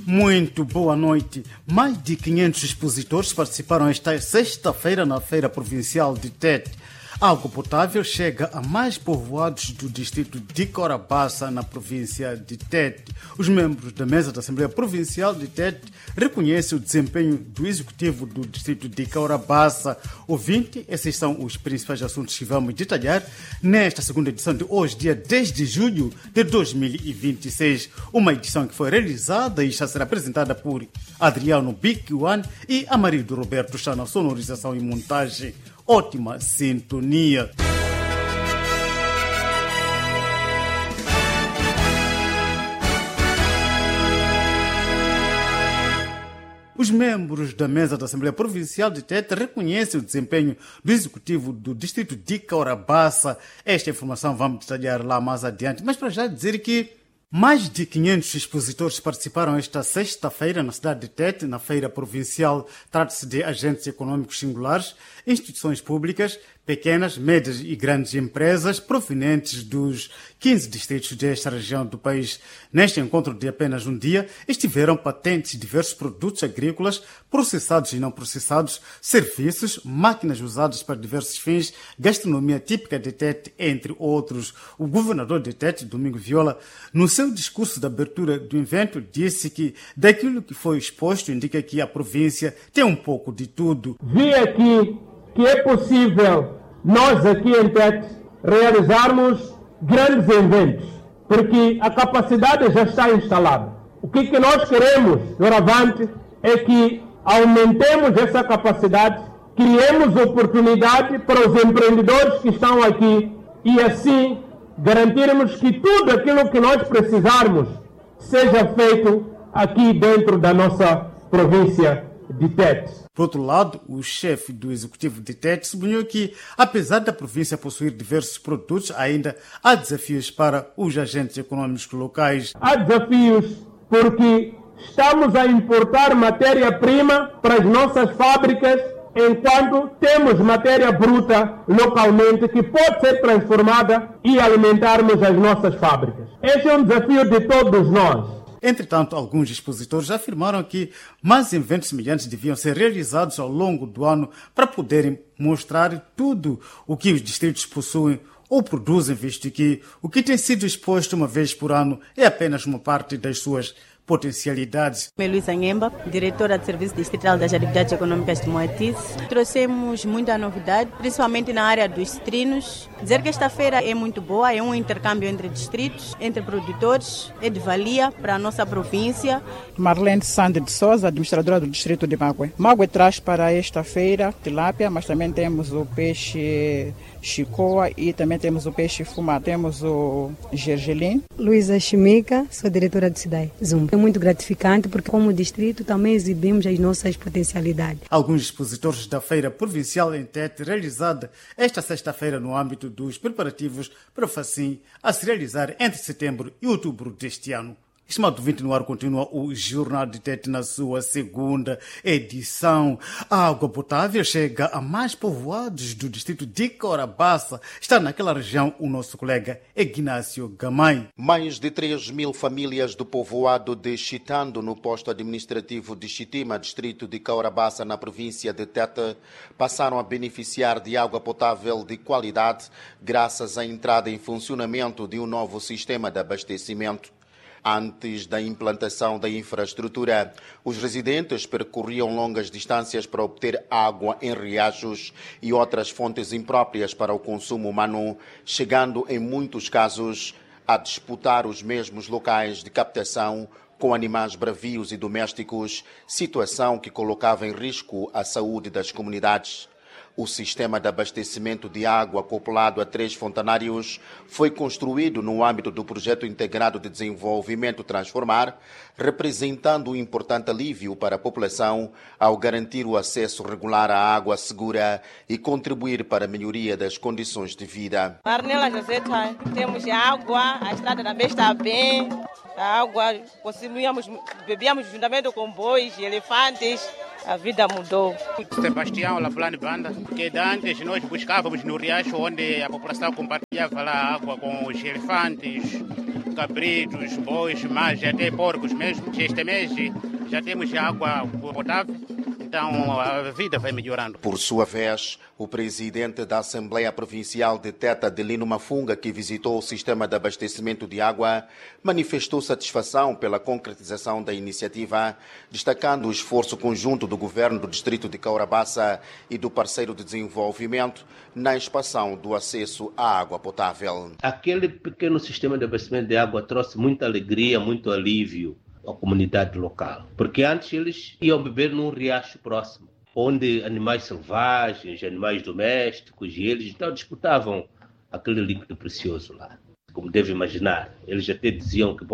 Muito boa noite. Mais de 500 expositores participaram esta sexta-feira na Feira Provincial de Tete. A água potável chega a mais povoados do distrito de Corabaça, na província de Tete. Os membros da mesa da Assembleia Provincial de Tete reconhecem o desempenho do executivo do distrito de Corabaça. Ouvinte, esses são os principais assuntos que vamos detalhar nesta segunda edição de hoje, dia 10 de julho de 2026. Uma edição que foi realizada e está a ser apresentada por Adriano Biquiwan e Amarido Roberto está na sonorização e montagem. Ótima sintonia. Os membros da mesa da Assembleia Provincial de Tete reconhecem o desempenho do executivo do distrito de Corabaça. Esta informação vamos detalhar lá mais adiante, mas para já dizer que mais de 500 expositores participaram esta sexta-feira na cidade de Tete, na feira provincial. Trata-se de agentes econômicos singulares, instituições públicas, pequenas, médias e grandes empresas provenientes dos 15 distritos desta região do país. Neste encontro de apenas um dia, estiveram patentes diversos produtos agrícolas, processados e não processados, serviços, máquinas usadas para diversos fins, gastronomia típica de Tete, entre outros. O governador de Tete, Domingo Viola, no seu discurso de abertura do evento, disse que daquilo que foi exposto indica que a província tem um pouco de tudo. Vi aqui que é possível nós aqui em Tete realizarmos grandes eventos, porque a capacidade já está instalada. O que nós queremos, doravante, é que aumentemos essa capacidade, criemos oportunidade para os empreendedores que estão aqui e assim garantirmos que tudo aquilo que nós precisarmos seja feito aqui dentro da nossa província de Tete. Por outro lado, o chefe do executivo de Tete sublinhou que, apesar da província possuir diversos produtos, ainda há desafios para os agentes econômicos locais. Há desafios porque estamos a importar matéria-prima para as nossas fábricas, enquanto temos matéria bruta localmente que pode ser transformada e alimentarmos as nossas fábricas. Este é um desafio de todos nós. Entretanto, alguns expositores afirmaram que mais eventos semelhantes deviam ser realizados ao longo do ano para poderem mostrar tudo o que os distritos possuem ou produzem, visto que o que tem sido exposto uma vez por ano é apenas uma parte das suas potencialidades. Luísa Nhemba, diretora de Serviço Distrital das Atividades Econômicas de Moatize. Trouxemos muita novidade, principalmente na área dos citrinos. Dizer que esta feira é muito boa, é um intercâmbio entre distritos, entre produtores, é de valia para a nossa província. Marlene Sande de Souza, administradora do distrito de Mague. Mague traz para esta feira tilápia, mas também temos o peixe chicoa e também temos o peixe fumado. Temos o gergelim. Luísa Chimica, sou diretora do CIDAI Zumba. É muito gratificante porque como distrito também exibimos as nossas potencialidades. Alguns expositores da Feira Provincial em Tete, realizada esta sexta-feira no âmbito dos preparativos para o FACIM, a se realizar entre setembro e outubro deste ano. Estimado 20 no ar, continua o Jornal de Tete na sua segunda edição. A água potável chega a mais povoados do distrito de Corabaça. Está naquela região o nosso colega Ignácio Gamay. Mais de 3.000 famílias do povoado de Chitando, no posto administrativo de Chitima, distrito de Corabaça, na província de Tete, passaram a beneficiar de água potável de qualidade graças à entrada em funcionamento de um novo sistema de abastecimento. Antes da implantação da infraestrutura, os residentes percorriam longas distâncias para obter água em riachos e outras fontes impróprias para o consumo humano, chegando em muitos casos a disputar os mesmos locais de captação com animais bravios e domésticos, situação que colocava em risco a saúde das comunidades. O sistema de abastecimento de água acoplado a 3 fontanários foi construído no âmbito do Projeto Integrado de Desenvolvimento Transformar, representando um importante alívio para a população ao garantir o acesso regular à água segura e contribuir para a melhoria das condições de vida. Marnela José, temos água, a estrada também está bem, a água bebíamos juntamente com bois e elefantes. A vida mudou. Sebastião Laplane Banda, porque antes nós buscávamos no riacho onde a população compartilhava lá a água com os elefantes, cabritos, bois, mas até porcos mesmo. Este mês já temos água potável, então a vida vai melhorando. Por sua vez, o presidente da Assembleia Provincial de Teta, Adelino Mafunga, que visitou o sistema de abastecimento de água, manifestou satisfação pela concretização da iniciativa, destacando o esforço conjunto do governo do distrito de Caurabaça e do parceiro de desenvolvimento na expansão do acesso à água potável. Aquele pequeno sistema de abastecimento de água trouxe muita alegria, muito alívio à comunidade local, porque antes eles iam beber num riacho próximo, onde animais selvagens, animais domésticos, e eles então disputavam aquele líquido precioso lá. Como deve imaginar, eles até diziam que,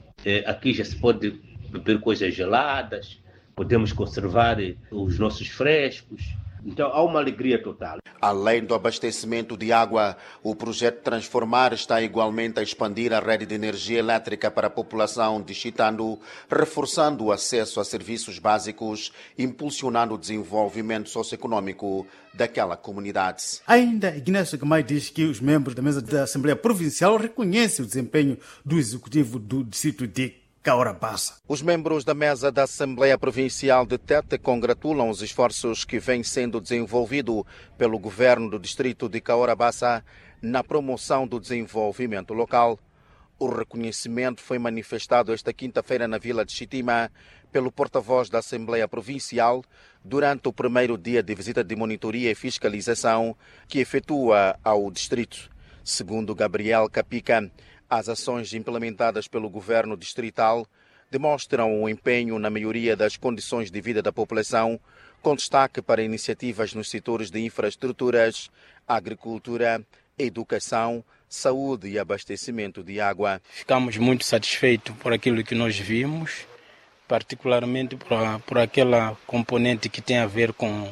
aqui já se pode beber coisas geladas, podemos conservar os nossos frescos. Então há uma alegria total. Além do abastecimento de água, o projeto Transformar está igualmente a expandir a rede de energia elétrica para a população de Chitando, reforçando o acesso a serviços básicos, impulsionando o desenvolvimento socioeconômico daquela comunidade. Ainda, Ignacio Gamay diz que os membros da mesa da Assembleia Provincial reconhecem o desempenho do Executivo do Distrito de Caurabaça. Os membros da mesa da Assembleia Provincial de Tete congratulam os esforços que vêm sendo desenvolvidos pelo governo do distrito de Caurabaça na promoção do desenvolvimento local. O reconhecimento foi manifestado esta quinta-feira na Vila de Chitima pelo porta-voz da Assembleia Provincial durante o primeiro dia de visita de monitoria e fiscalização que efetua ao distrito. Segundo Gabriel Capica, as ações implementadas pelo governo distrital demonstram o empenho na melhoria das condições de vida da população, com destaque para iniciativas nos setores de infraestruturas, agricultura, educação, saúde e abastecimento de água. Ficamos muito satisfeitos por aquilo que nós vimos, particularmente por aquela componente que tem a ver com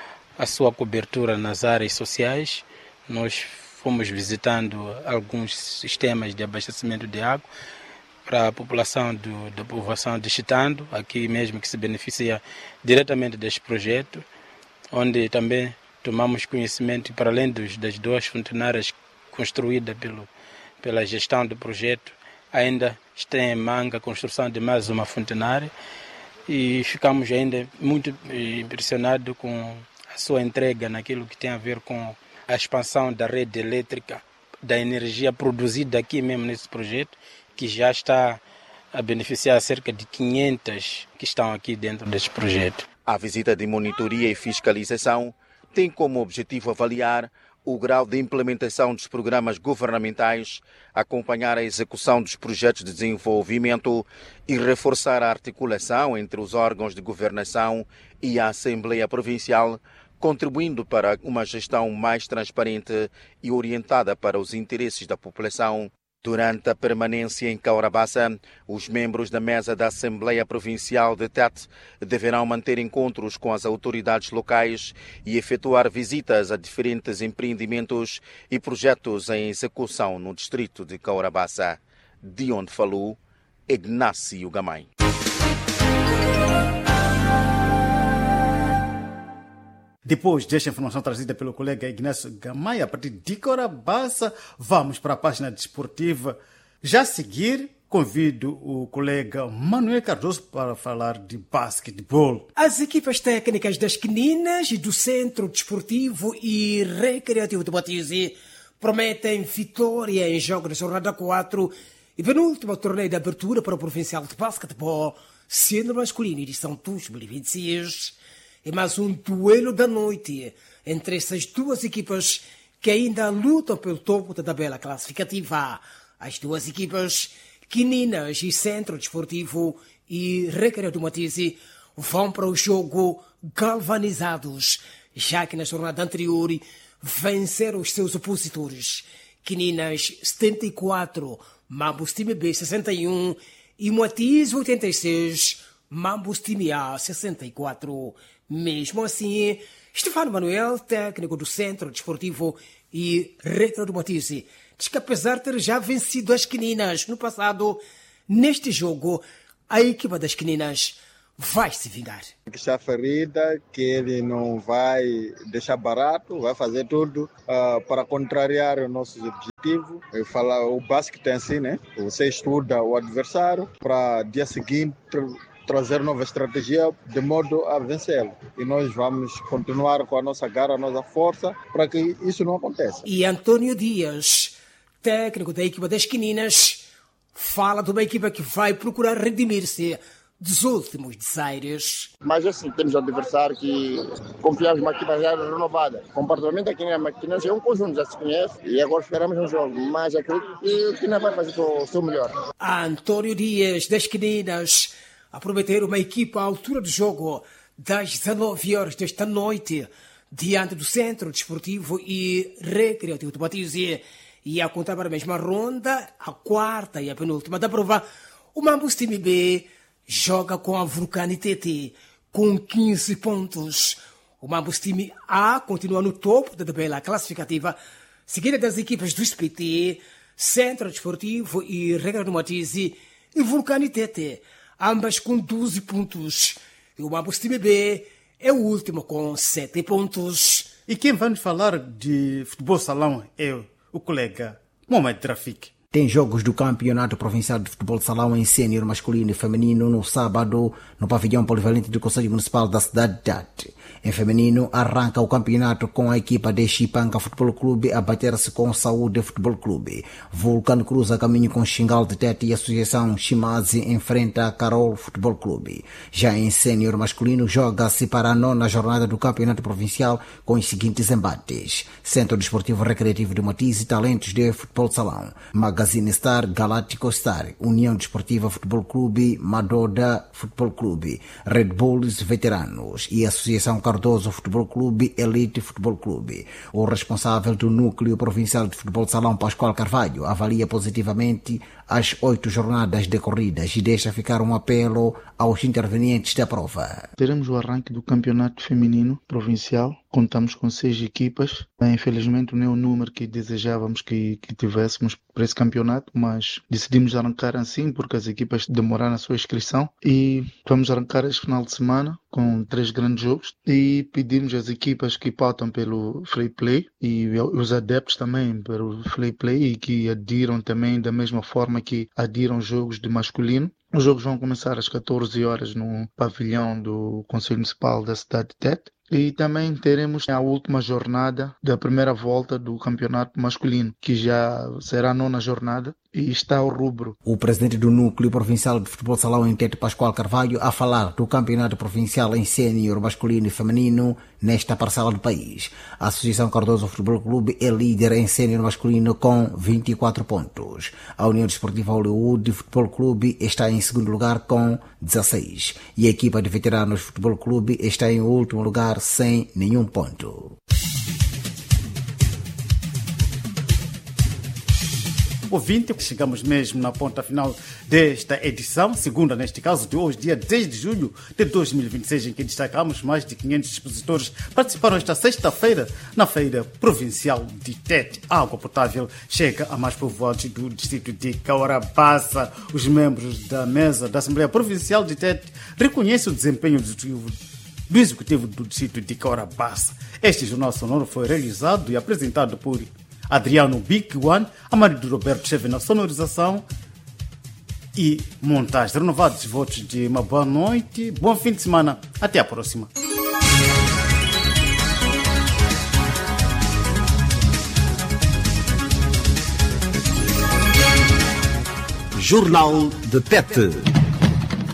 a sua cobertura nas áreas sociais. Nós fomos visitando alguns sistemas de abastecimento de água para a população da povoação de Chitando, aqui mesmo, que se beneficia diretamente deste projeto, onde também tomamos conhecimento, para além das 2 fontenárias construídas pela gestão do projeto, ainda está em manga a construção de mais uma fontenária, e ficamos ainda muito impressionados com a sua entrega naquilo que tem a ver com a expansão da rede elétrica, da energia produzida aqui mesmo nesse projeto, que já está a beneficiar cerca de 500 que estão aqui dentro deste projeto. A visita de monitoria e fiscalização tem como objetivo avaliar o grau de implementação dos programas governamentais, acompanhar a execução dos projetos de desenvolvimento e reforçar a articulação entre os órgãos de governação e a Assembleia Provincial, contribuindo para uma gestão mais transparente e orientada para os interesses da população. Durante a permanência em Caurabaça, os membros da mesa da Assembleia Provincial de Tete deverão manter encontros com as autoridades locais e efetuar visitas a diferentes empreendimentos e projetos em execução no distrito de Caurabaça. De onde falou Ignacio Gamay. Depois desta informação trazida pelo colega Ignacio Gamay, a partir de Caurabaça, vamos para a página desportiva. Já a seguir, convido o colega Manuel Cardoso para falar de basquetebol. As equipas técnicas das Queninas e do Centro Desportivo e Recreativo de Batize prometem vitória em jogo da jornada 4 e penúltimo torneio de abertura para o Provincial de Basquetebol, sendo masculino edição 2026. É mais um duelo da noite entre essas duas equipas que ainda lutam pelo topo da tabela classificativa. As duas equipas, Queninas e Centro Desportivo e Recreativo de Batize, vão para o jogo galvanizados, já que na jornada anterior venceram os seus opositores. Queninas 74, Mambos Time B 61 e Batize 86, Mambos Time A 64. Mesmo assim, Stefano Manuel, técnico do Centro Desportivo e Recreativo de Batize, diz que apesar de ter já vencido as Queninas no passado, neste jogo, a equipa das Queninas vai se vingar. Que está ferida, que ele não vai deixar barato, vai fazer tudo para contrariar os nossos objetivos. O básico tem assim, né? Você estuda o adversário para dia seguinte trazer nova estratégia de modo a vencê-lo. E nós vamos continuar com a nossa garra, a nossa força, para que isso não aconteça. E Antônio Dias, técnico da equipa das Quininas, fala de uma equipa que vai procurar redimir-se dos últimos desaires. Mas assim, temos um adversário que confiamos numa equipa já renovada. O comportamento aqui na Quininas é um conjunto, já se conhece, e agora esperamos um jogo. Mas acredito que o Quininas vai fazer o seu melhor. Antônio Dias, das Quininas, a prometer uma equipa à altura do jogo das 19 horas desta noite, diante do Centro Desportivo e Recreativo de Batize, e a contar para a mesma ronda, a quarta e a penúltima da prova, o Mambus Time B joga com a Vulcani TT com 15 pontos. O Mambus Time A continua no topo da tabela classificativa, seguida das equipas do SPT, Centro Desportivo e Recreativo de Batize e Vulcani TT, ambas com 12 pontos. E o Mambus Time B é o último com 7 pontos. E quem vai nos falar de futebol salão é o colega Mohamed Trafik. Tem jogos do Campeonato Provincial de Futebol de Salão em sénior masculino e feminino no sábado no pavilhão polivalente do Conselho Municipal da cidade de Tete. Em feminino, arranca o campeonato com a equipa de Chipanga Futebol Clube a bater-se com Saúde Futebol Clube. Vulcano cruza caminho com Xingal de Tete e a Associação Chimazi enfrenta a Carol Futebol Clube. Já em sénior masculino, joga-se para a 9ª jornada do Campeonato Provincial com os seguintes embates: Centro Desportivo Recreativo de Matize, Talentos de Futebol de Salão, Magazine Star, Galáctico Star, União Desportiva Futebol Clube, Madoda Futebol Clube, Red Bulls Veteranos e Associação Cardoso Futebol Clube, Elite Futebol Clube. O responsável do Núcleo Provincial de Futebol de Salão, Pascoal Carvalho, avalia positivamente as 8 jornadas decorridas e deixa ficar um apelo aos intervenientes da prova. Teremos o arranque do campeonato feminino provincial. Contamos com 6 equipas. Infelizmente não é o número que desejávamos que tivéssemos para esse campeonato, mas decidimos arrancar assim porque as equipas demoraram a sua inscrição e vamos arrancar este final de semana com 3 grandes jogos e pedimos às equipas que pautam pelo Free Play e os adeptos também pelo Free Play e que adiram também da mesma forma que adiram jogos de masculino. Os jogos vão começar às 14 horas no pavilhão do Conselho Municipal da cidade de Tete. E também teremos a última jornada da primeira volta do campeonato masculino, que já será a 9ª jornada e está ao rubro. O presidente do Núcleo Provincial de Futebol de Salão em Tete, Pascoal Carvalho, a falar do campeonato provincial em sénior masculino e feminino nesta parcela do país. A Associação Cardoso Futebol Clube é líder em sénior masculino com 24 pontos. A União Desportiva Hollywood Futebol Clube está em segundo lugar com 16. E a equipa de veteranos Futebol Clube está em último lugar sem nenhum ponto. Ouvinte, chegamos mesmo na ponta final desta edição, segunda neste caso, de hoje, dia 10 de julho de 2026, em que destacamos mais de 500 expositores participaram esta sexta-feira na Feira Provincial de Tete. A água potável chega a mais povoados do distrito de Caurabaça. Os membros da mesa da Assembleia Provincial de Tete reconhecem o desempenho do Executivo do distrito de Caurabaça. Este jornal sonoro foi realizado e apresentado por Adriano Big One, a marido Roberto esteve na sonorização e montagem. Renovados votos de uma boa noite, bom fim de semana, até a próxima. Jornal de Tete.